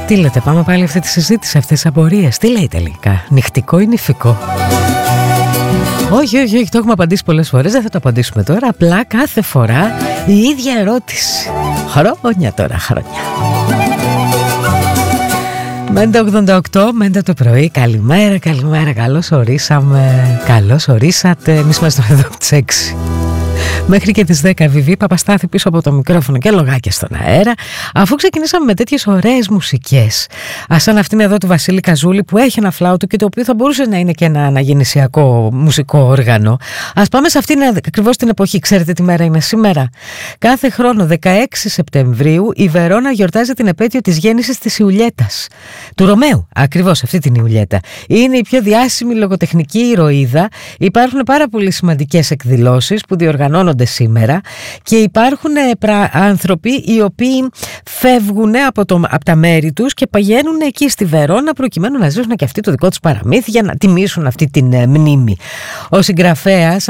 Τι λέτε, πάμε πάλι αυτή τη συζήτηση, αυτές τις απορίες? Τι λέει τελικά, νυχτικό ή νηφικό? Όχι, το έχουμε απαντήσει πολλές φορές, δεν θα το απαντήσουμε τώρα. Απλά κάθε φορά η ίδια ερώτηση. Χρόνια τώρα, χρόνια. Μέντα 88, Μέντα το πρωί. Καλημέρα, καλώς ορίσατε. Εμείς είμαστε εδώ από τις 6 μέχρι και τις 10. Βιβί Παπαστάθη πίσω από το μικρόφωνο και λογάκια στον αέρα. Αφού ξεκινήσαμε με τέτοιες ωραίες μουσικές, σαν αυτήν εδώ του Βασίλη Καζούλη που έχει ένα φλάουτο και το οποίο θα μπορούσε να είναι και ένα αναγεννησιακό μουσικό όργανο, ας πάμε σε αυτήν ακριβώς την εποχή. Ξέρετε τι μέρα είναι σήμερα? Κάθε χρόνο 16 Σεπτεμβρίου η Βερόνα γιορτάζει την επέτειο της γέννησης της Ιουλιέτας, του Ρωμαίου. Ακριβώς αυτή την Ιουλιέτα. Είναι η πιο διάσημη λογοτεχνική ηρωίδα. Υπάρχουν πάρα πολύ σημαντικές εκδηλώσεις που διοργανώνονται σήμερα και υπάρχουν άνθρωποι οι οποίοι φεύγουν από τα μέρη τους και πηγαίνουν εκεί στη Βερόνα προκειμένου να ζήσουν και αυτοί το δικό τους παραμύθι για να τιμήσουν αυτή την μνήμη. Ο συγγραφέας